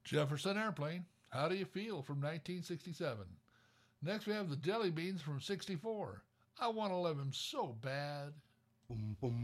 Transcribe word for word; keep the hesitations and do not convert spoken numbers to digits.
Jefferson Airplane, How Do You Feel from nineteen sixty-seven. Next we have the Jelly Beans from sixty-four. I Want to Love Him So Bad. Boom, boom.